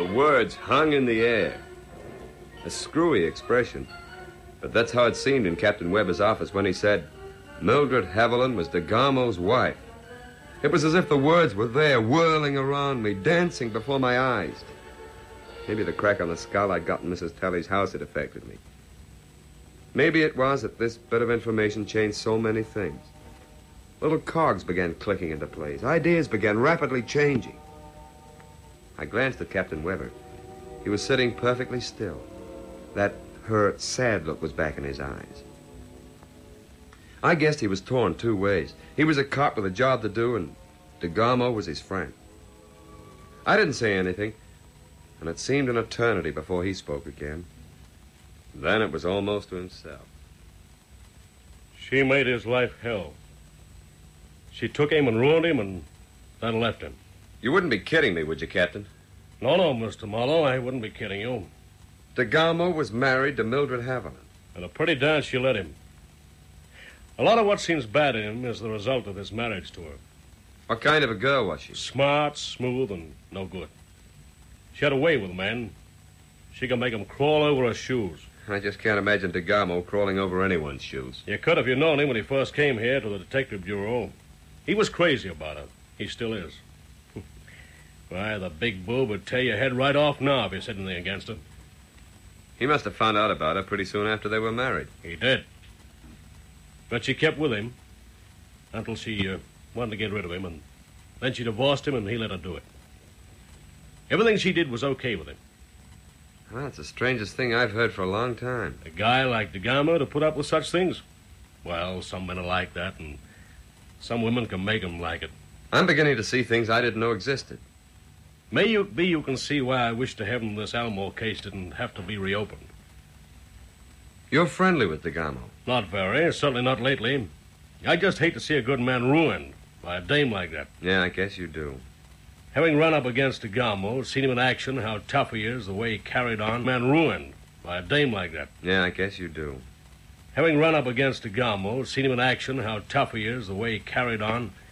The words hung in the air. A screwy expression. But that's how it seemed in Captain Weber's office when he said, Mildred Haviland was DeGarmo's wife. It was as if the words were there, whirling around me, dancing before my eyes. Maybe the crack on the skull I'd got in Mrs. Tully's house had affected me. Maybe it was that this bit of information changed so many things. Little cogs began clicking into place. Ideas began rapidly changing. I glanced at Captain Weber. He was sitting perfectly still. That hurt, sad look was back in his eyes. I guessed he was torn two ways. He was a cop with a job to do, and DeGarmo was his friend. I didn't say anything, and it seemed an eternity before he spoke again. Then it was almost to himself. She made his life hell. She took him and ruined him and then left him. You wouldn't be kidding me, would you, Captain? No, Mr. Marlowe, I wouldn't be kidding you. DeGarmo was married to Mildred Haviland. And a pretty dance she led him. A lot of what seems bad in him is the result of his marriage to her. What kind of a girl was she? Smart, smooth, and no good. She had a way with men. She could make him crawl over her shoes. I just can't imagine DeGarmo crawling over anyone's shoes. You could if you'd known him when he first came here to the Detective Bureau. He was crazy about her. He still is. Why, the big boob would tear your head right off now if you said anything against her. He must have found out about her pretty soon after they were married. He did. But she kept with him until she wanted to get rid of him, and then she divorced him, and he let her do it. Everything she did was okay with him. Well, that's the strangest thing I've heard for a long time. A guy like DeGarmo to put up with such things? Well, some men are like that, and some women can make them like it. I'm beginning to see things I didn't know existed. May you can see why I wish to heaven this Alamo case didn't have to be reopened. You're friendly with DeGarmo. Not very, certainly not lately. I just hate to see a good man ruined by a dame like that. Yeah, I guess you do. Having run up against DeGarmo, seen him in action, how tough he is, the way he carried on, man ruined by a dame like that. Yeah, I guess you do. Having run up against DeGarmo, seen him in action, how tough he is, the way he carried on,